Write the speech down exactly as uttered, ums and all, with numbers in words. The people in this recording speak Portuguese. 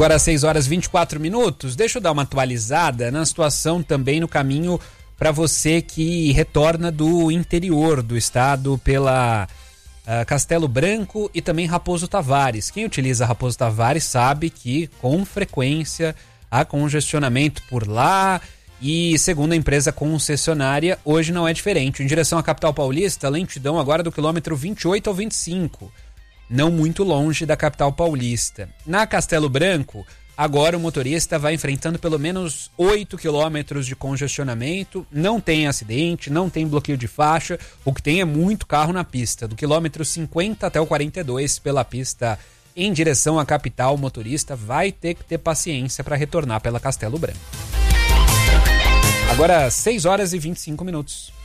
Agora às seis horas e vinte e quatro minutos, deixa eu dar uma atualizada na situação também no caminho para você que retorna do interior do estado pela uh, Castelo Branco e também Raposo Tavares. Quem utiliza Raposo Tavares sabe que com frequência há congestionamento por lá e, segundo a empresa concessionária, hoje não é diferente. Em direção à capital paulista, lentidão agora do quilômetro vinte e oito ao vinte e cinco. Não muito longe da capital paulista. Na Castelo Branco, agora o motorista vai enfrentando pelo menos oito quilômetros de congestionamento, não tem acidente, não tem bloqueio de faixa, o que tem é muito carro na pista. Do quilômetro cinquenta até o quarenta e dois pela pista em direção à capital, o motorista vai ter que ter paciência para retornar pela Castelo Branco. Agora seis horas e vinte e cinco minutos.